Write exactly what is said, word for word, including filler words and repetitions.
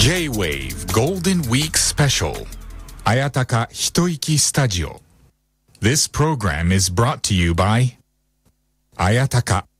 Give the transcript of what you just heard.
J-Wave Golden Week Special 綾鷹一息スタジオ This program is brought to you by 綾鷹